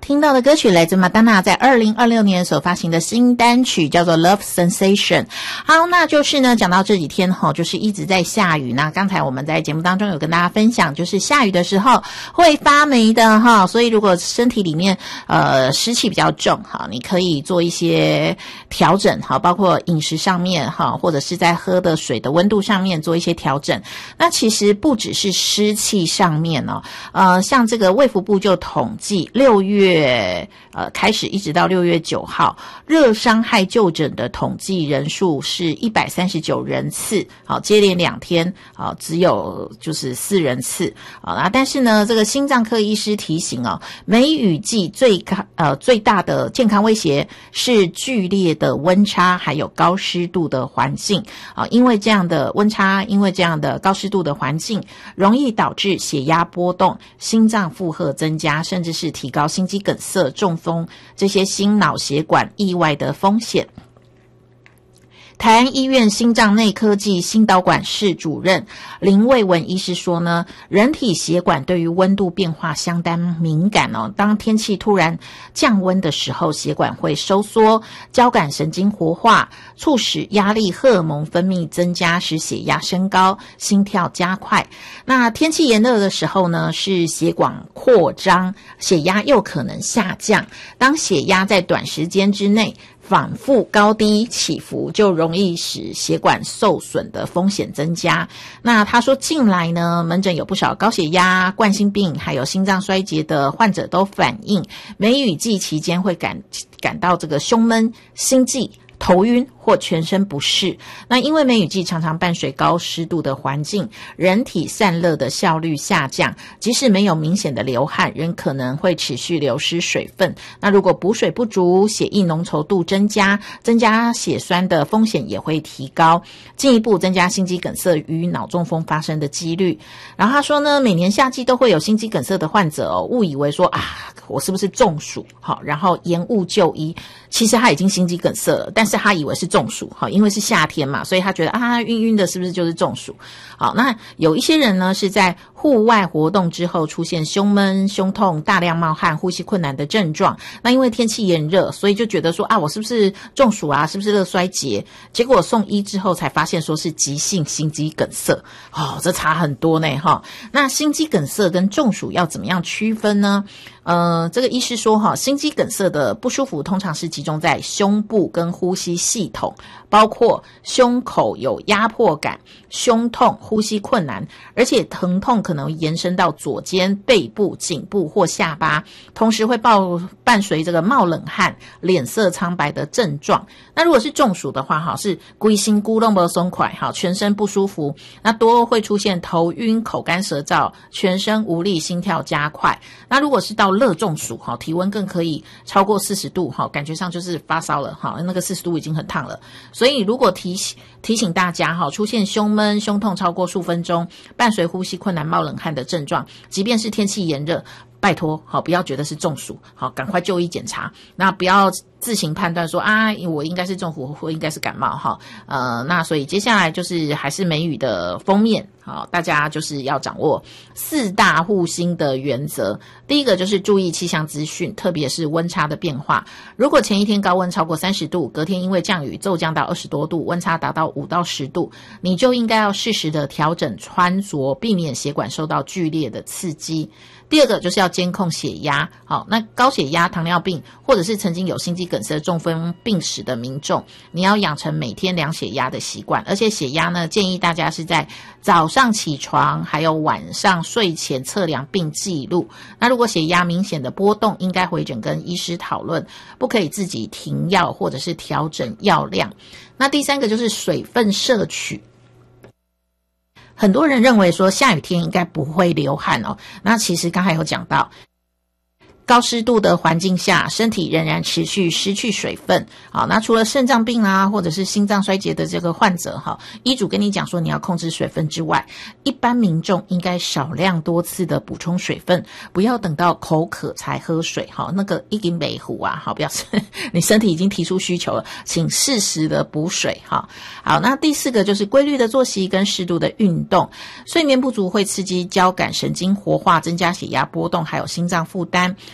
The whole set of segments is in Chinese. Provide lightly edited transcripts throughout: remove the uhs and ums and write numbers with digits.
听到的歌曲来自马丹娜在2026年所发行的新单曲，叫做 Love Sensation。 好，那就是呢讲到这几天就是一直在下雨，那刚才我们在节目当中有跟大家分享，就是下雨的时候会发霉的所以如果身体里面湿气比较重你可以做一些调整包括饮食上面或者是在喝的水的温度上面做一些调整。那其实不只是湿气上面像这个卫福部就统计6月开始一直到6月9号，热伤害就诊的统计人数是139人次，接连2天只有就是4人次但是呢，这个心脏科医师提醒梅雨季最大的健康威胁是剧烈的温差还有高湿度的环境因为这样的温差，因为这样的高湿度的环境，容易导致血压波动、心脏负荷增加，甚至是提高心肌梗塞、中风这些心脑血管意外的风险。台安医院心脏内科暨心导管室主任林卫文医师说呢，人体血管对于温度变化相当敏感当天气突然降温的时候，血管会收缩，交感神经活化，促使压力荷尔蒙分泌增加，使血压升高，心跳加快。那天气炎热的时候呢，是血管扩张，血压又可能下降。当血压在短时间之内反复高低起伏，就容易使血管受损的风险增加。那他说近来呢，门诊有不少高血压、冠心病还有心脏衰竭的患者都反映梅雨季期间会感到这个胸闷、心悸、头晕或全身不适。那因为梅雨季常常伴随高湿度的环境，人体散热的效率下降，即使没有明显的流汗，仍可能会持续流失水分。那如果补水不足，血液浓稠度增加血栓的风险也会提高，进一步增加心肌梗塞与脑中风发生的几率。然后他说呢，每年夏季都会有心肌梗塞的患者误以为说我是不是中暑然后延误就医，其实他已经心肌梗塞了，但是他以为是中暑因为是夏天嘛，所以他觉得晕晕的是不是就是中暑。好，那有一些人呢是在户外活动之后出现胸闷、胸痛、大量冒汗、呼吸困难的症状，那因为天气炎热，所以就觉得说我是不是中暑是不是热衰竭，结果送医之后才发现说是急性心肌梗塞这差很多呢那心肌梗塞跟中暑要怎么样区分呢？这个医师说心肌梗塞的不舒服通常是集中在胸部跟呼吸系统，包括胸口有压迫感、胸痛、呼吸困难，而且疼痛可能延伸到左肩、背部、颈部或下巴，同时会伴随这个冒冷汗、脸色苍白的症状。那如果是中暑的话是规身骨拢无松快全身不舒服，那多会出现头晕、口干舌燥、全身无力、心跳加快。那如果是到热中暑体温更可以超过40度感觉上就是发烧了那个40度已经很烫了。所以如果提醒大家出现胸闷、胸痛超过数分钟，伴随呼吸困难、冒冷汗的症状，即便是天气炎热，拜托不要觉得是中暑赶快就医检查，那不要自行判断说我应该是中暑或应该是感冒那所以接下来就是还是梅雨的封面大家就是要掌握4大护心的原则。第一个就是注意气象资讯，特别是温差的变化。如果前一天高温超过30度，隔天因为降雨骤降到20多度，温差达到5到10度，你就应该要适时的调整穿着，避免血管受到剧烈的刺激。第二个就是要监控血压那高血压、糖尿病或者是曾经有心肌梗塞、中风病史的民众，你要养成每天量血压的习惯，而且血压呢，建议大家是在早上起床还有晚上睡前测量并记录。那如果血压明显的波动，应该回诊跟医师讨论，不可以自己停药或者是调整药量。那第三个就是水分摄取。很多人认为说下雨天应该不会流汗那其实刚才有讲到高湿度的环境下，身体仍然持续失去水分。好，那除了肾脏病或者是心脏衰竭的这个患者医嘱跟你讲说你要控制水分之外，一般民众应该少量多次的补充水分，不要等到口渴才喝水那个已经没壶表示你身体已经提出需求了，请适时的补水好，那第四个就是规律的作息跟适度的运动。睡眠不足会刺激交感神经活化，增加血压波动还有心脏负担。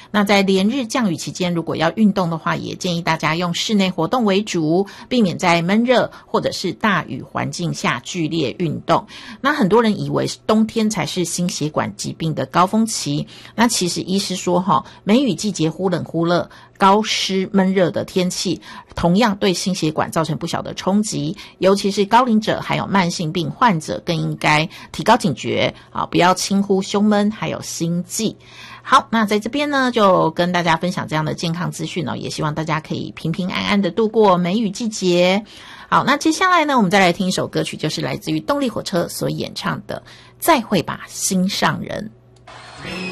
那在连日降雨期间，如果要运动的话，也建议大家用室内活动为主，避免在闷热或者是大雨环境下剧烈运动。那很多人以为冬天才是心血管疾病的高峰期，那其实医师说梅雨季节忽冷忽热，高湿闷热的天气同样对心血管造成不小的冲击，尤其是高龄者还有慢性病患者更应该提高警觉不要轻忽胸闷还有心悸。好，那在这边呢就跟大家分享这样的健康资讯也希望大家可以平平安安的度过梅雨季节。好，那接下来呢我们再来听一首歌曲，就是来自于动力火车所演唱的《再会吧心上人》。